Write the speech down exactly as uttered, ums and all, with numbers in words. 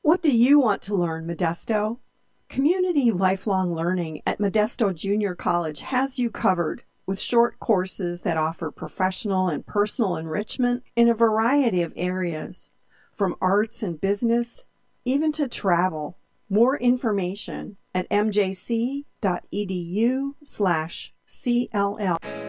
What do you want to learn, Modesto? Community Lifelong Learning at Modesto Junior College has you covered with short courses that offer professional and personal enrichment in a variety of areas, from arts and business, even to travel. More information at m j c dot e d u slash c l l.